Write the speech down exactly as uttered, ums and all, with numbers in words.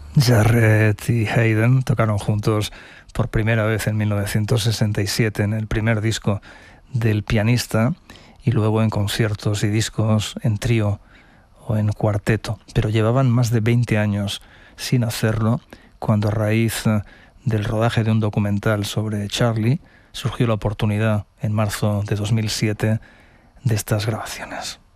Jarrett y Hayden tocaron juntos por primera vez en mil novecientos sesenta y siete en el primer disco del pianista y luego en conciertos y discos en trío o en cuarteto, pero llevaban más de veinte años sin hacerlo cuando, a raíz del rodaje de un documental sobre Charlie, surgió la oportunidad en marzo de dos mil siete de estas grabaciones.